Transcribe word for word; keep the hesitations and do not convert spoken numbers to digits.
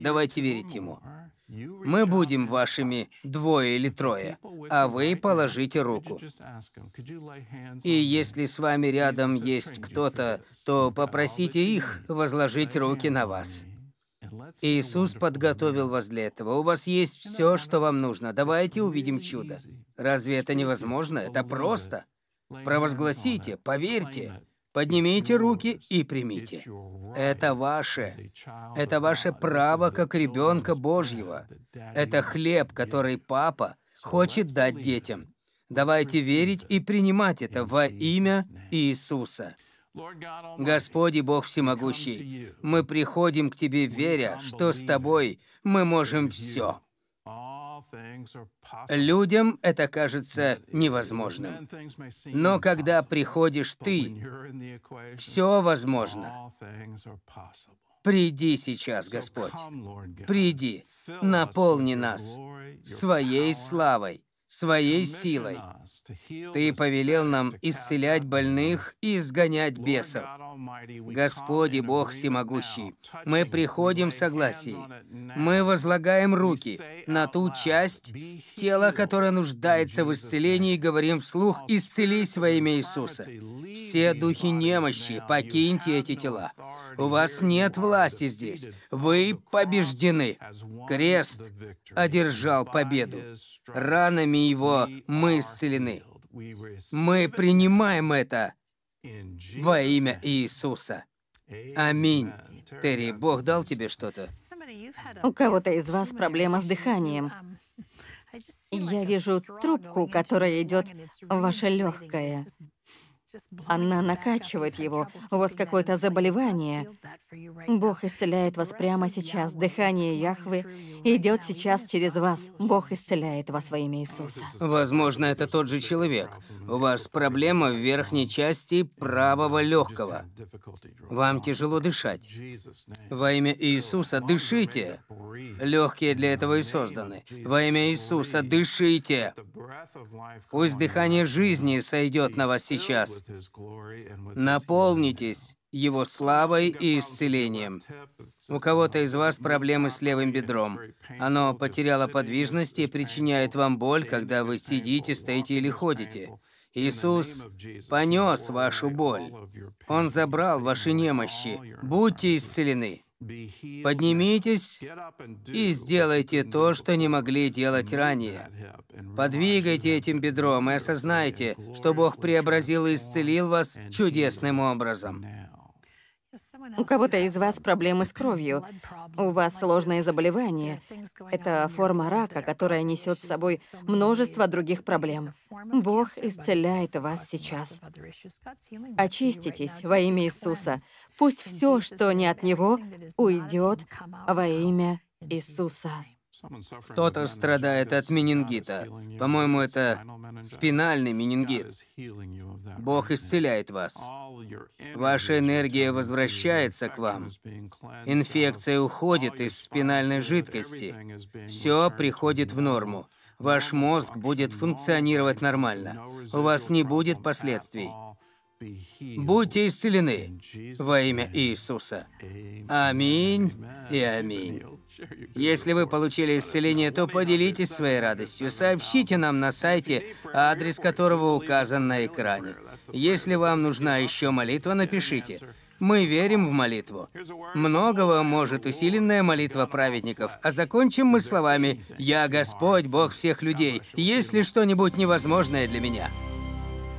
Давайте верить Ему. Мы будем вашими двое или трое, а вы положите руку. И если с вами рядом есть кто-то, то попросите их возложить руки на вас. Иисус подготовил вас для этого. У вас есть все, что вам нужно. Давайте увидим чудо. Разве это невозможно? Это просто. Провозгласите, поверьте. Поднимите руки и примите. Это ваше. Это ваше право как ребенка Божьего. Это хлеб, который Папа хочет дать детям. Давайте верить и принимать это во имя Иисуса. Господи Бог Всемогущий, мы приходим к Тебе, веря, что с Тобой мы можем все. Людям это кажется невозможным. Но когда приходишь Ты, все возможно. Приди сейчас, Господь. Приди, наполни нас Своей славой, Своей силой. Ты повелел нам исцелять больных и изгонять бесов. Господи Бог Всемогущий, мы приходим в согласии. Мы возлагаем руки на ту часть тела, которая нуждается в исцелении, и говорим вслух: «Исцелись во имя Иисуса». Все духи немощи, покиньте эти тела. У вас нет власти здесь. Вы побеждены. Крест одержал победу. Ранами Его мы исцелены. Мы принимаем это во имя Иисуса. Аминь. Терри, Бог дал тебе что-то? У кого-то из вас проблема с дыханием. Я вижу трубку, которая идет в ваше легкое. Она накачивает его. У вас какое-то заболевание. Бог исцеляет вас прямо сейчас. Дыхание Яхвы идет сейчас через вас. Бог исцеляет вас во имя Иисуса. Возможно, это тот же человек. У вас проблема в верхней части правого легкого. Вам тяжело дышать. Во имя Иисуса дышите. Легкие для этого и созданы. Во имя Иисуса дышите. Пусть дыхание жизни сойдет на вас сейчас. Наполнитесь Его славой и исцелением. У кого-то из вас проблемы с левым бедром. Оно потеряло подвижность и причиняет вам боль, когда вы сидите, стоите или ходите. Иисус понес вашу боль. Он забрал ваши немощи. Будьте исцелены. Поднимитесь и сделайте то, что не могли делать ранее. Подвигайте этим бедром и осознайте, что Бог преобразил и исцелил вас чудесным образом. У кого-то из вас проблемы с кровью. У вас сложное заболевание. Это форма рака, которая несет с собой множество других проблем. Бог исцеляет вас сейчас. Очиститесь во имя Иисуса. Пусть все, что не от Него, уйдет во имя Иисуса. Кто-то страдает от менингита. По-моему, это спинальный менингит. Бог исцеляет вас. Ваша энергия возвращается к вам. Инфекция уходит из спинальной жидкости. Все приходит в норму. Ваш мозг будет функционировать нормально. У вас не будет последствий. Будьте исцелены во имя Иисуса. Аминь и аминь. Если вы получили исцеление, то поделитесь своей радостью. Сообщите нам на сайте, адрес которого указан на экране. Если вам нужна еще молитва, напишите. Мы верим в молитву. Многого может усиленная молитва праведников. А закончим мы словами: «Я Господь, Бог всех людей. Есть ли что-нибудь невозможное для меня?»